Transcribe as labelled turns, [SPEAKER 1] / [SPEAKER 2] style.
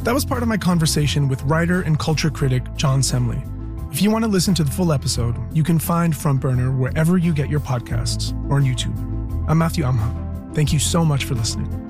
[SPEAKER 1] That was part of my conversation with writer and culture critic John Semley. If you want to listen to the full episode, you can find Front Burner wherever you get your podcasts or on YouTube. I'm Matthew Amha. Thank you so much for listening.